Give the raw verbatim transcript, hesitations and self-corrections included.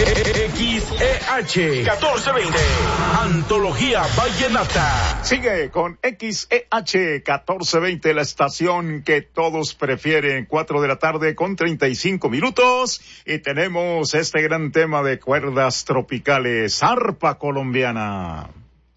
X E H catorce veinte, Antología Vallenata. Sigue con X E H catorce veinte, la estación que todos prefieren, cuatro de la tarde con treinta y cinco minutos, y tenemos este gran tema de cuerdas tropicales, arpa colombiana.